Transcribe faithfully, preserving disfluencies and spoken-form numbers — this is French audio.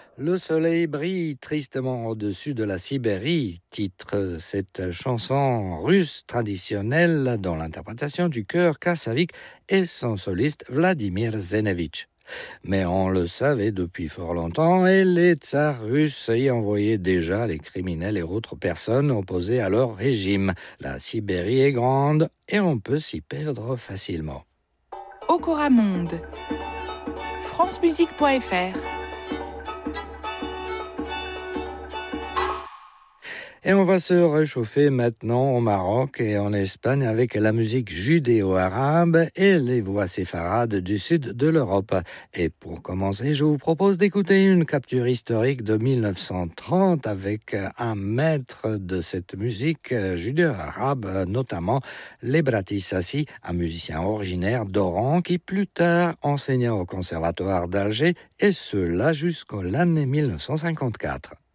Le soleil brille tristement au-dessus de la Sibérie, titre cette chanson russe traditionnelle dont l'interprétation du chœur Kassavik et son soliste Vladimir Zenevich. Mais on le savait depuis fort longtemps et les tsars russes y envoyaient déjà les criminels et autres personnes opposées à leur régime. La Sibérie est grande et on peut s'y perdre facilement. Okora Monde, francemusique point f r. Et on va se réchauffer maintenant au Maroc et en Espagne avec la musique judéo-arabe et les voix séfarades du sud de l'Europe. Et pour commencer, je vous propose d'écouter une capture historique de mille neuf cent trente avec un maître de cette musique judéo-arabe, notamment Lebrati Sassi, un musicien originaire d'Oran qui plus tard enseigna au conservatoire d'Alger et cela jusqu'en l'année mille neuf cent cinquante-quatre.